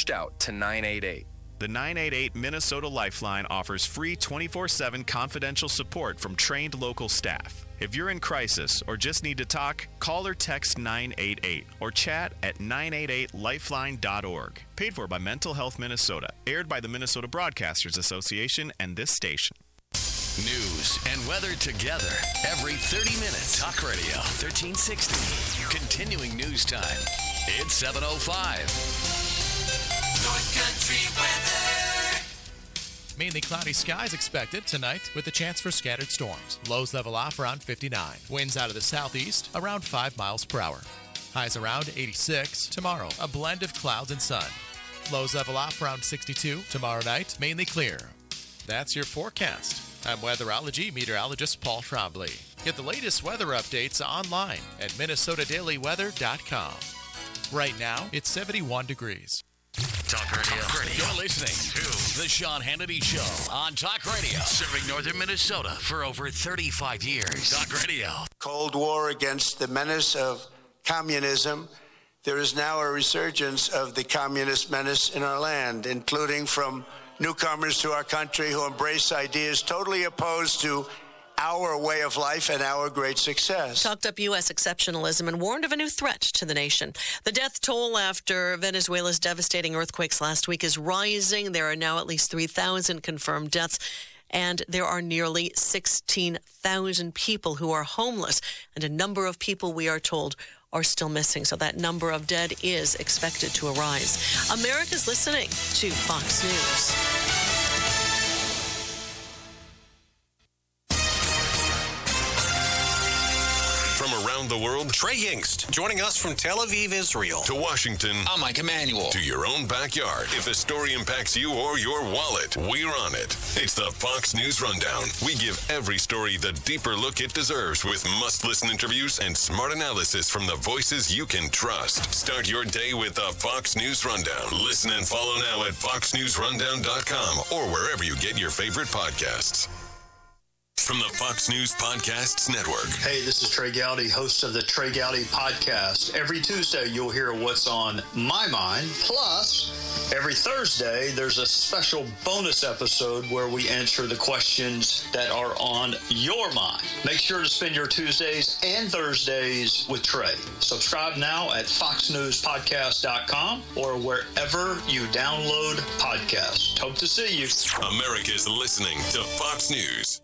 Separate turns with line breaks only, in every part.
reached out to 988.
The 988 Minnesota Lifeline offers free 24/7 confidential support from trained local staff. If you're in crisis or just need to talk, call or text 988 or chat at 988lifeline.org. Paid for by Mental Health Minnesota. Aired by the Minnesota Broadcasters Association and this station.
News and weather together every 30 minutes. Talk Radio 1360. Continuing news time. It's 7:05.
North Country weather.
Mainly cloudy skies expected tonight with a chance for scattered storms. Lows level off around 59. Winds out of the southeast around 5 miles per hour. Highs around 86. Tomorrow, a blend of clouds and sun. Lows level off around 62. Tomorrow night, mainly clear. That's your forecast. I'm weatherology meteorologist Paul Trombley. Get the latest weather updates online at minnesotadailyweather.com. Right now, it's 71 degrees.
Talk Radio. You're listening to The Sean Hannity Show on Talk Radio. Serving northern Minnesota for over 35 years. Talk Radio.
Cold War against the menace of communism. There is now a resurgence of the communist menace in our land, including from newcomers to our country who embrace ideas totally opposed to our way of life and our great success.
Talked up U.S. exceptionalism and warned of a new threat to the nation. The death toll after Venezuela's devastating earthquakes last week is rising. There are now at least 3,000 confirmed deaths, and there are nearly 16,000 people who are homeless, and a number of people, we are told, are still missing. So that number of dead is expected to arise. America's listening to Fox News.
From around the world,
Trey Yingst, joining us from Tel Aviv, Israel.
To Washington,
I'm Mike Emanuel.
To your own backyard. If a story impacts you or your wallet, we're on it. It's the Fox News Rundown. We give every story the deeper look it deserves with must-listen interviews and smart analysis from the voices you can trust. Start your day with the Fox News Rundown. Listen and follow now at foxnewsrundown.com or wherever you get your favorite podcasts. From the Fox News Podcasts Network.
Hey, this is Trey Gowdy, host of the Trey Gowdy Podcast. Every Tuesday, you'll hear what's on my mind. Plus, every Thursday, there's a special bonus episode where we answer the questions that are on your mind. Make sure to spend your Tuesdays and Thursdays with Trey. Subscribe now at foxnewspodcast.com or wherever you download podcasts. Hope to see you.
America's listening to Fox News.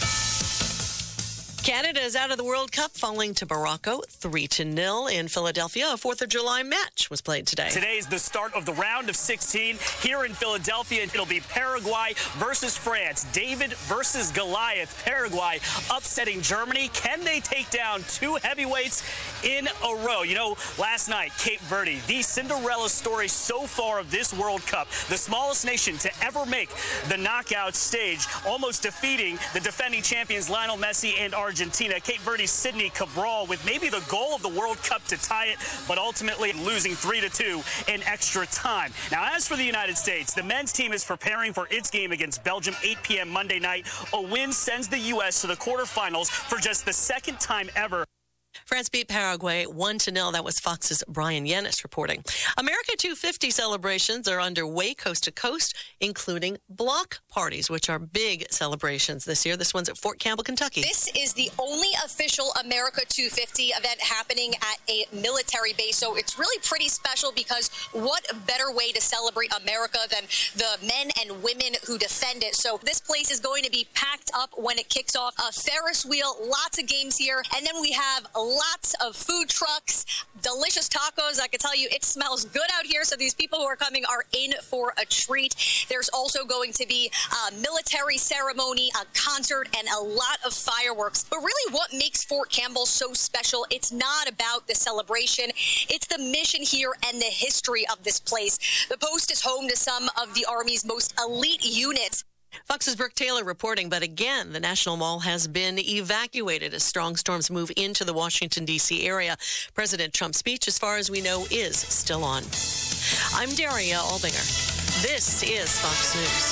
Canada is out of the World Cup, falling to Morocco 3-0 in Philadelphia. A 4th of July match was played today.
Today is the start of the round of 16 here in Philadelphia. It'll be Paraguay versus France. David versus Goliath. Paraguay upsetting Germany. Can they take down two heavyweights in a row? You know, last night, Cape Verde, the Cinderella story so far of this World Cup. The smallest nation to ever make the knockout stage, almost defeating the defending champions Lionel Messi and Argentina. Cape Verde's Sidney Cabral with maybe the goal of the World Cup to tie it, but ultimately losing 3-2 in extra time. Now, as for the United States, the men's team is preparing for its game against Belgium, 8 p.m. Monday night. A win sends the U.S. to the quarterfinals for just the second time ever.
France beat Paraguay 1-0. That was Fox's Brian Yanis reporting. America 250 celebrations are underway coast to coast, including block parties, which are big celebrations this year. This one's at Fort Campbell, Kentucky.
This is the only official America 250 event happening at a military base, so it's really pretty special because what better way to celebrate America than the men and women who defend it. So this place is going to be packed up when it kicks off. A Ferris wheel, lots of games here, and then we have lots of food trucks, delicious tacos. I can tell you it smells good out here, so these people who are coming are in for a treat. There's also going to be a military ceremony, a concert, and a lot of fireworks. But really what makes Fort Campbell so special, it's not about the celebration, it's the mission here and the history of this place. The post is home to some of the Army's most elite units.
Fox's Brooke Taylor reporting, but again, the National Mall has been evacuated as strong storms move into the Washington, D.C. area. President Trump's speech, as far as we know, is still on. I'm Daria Albinger. This is Fox News.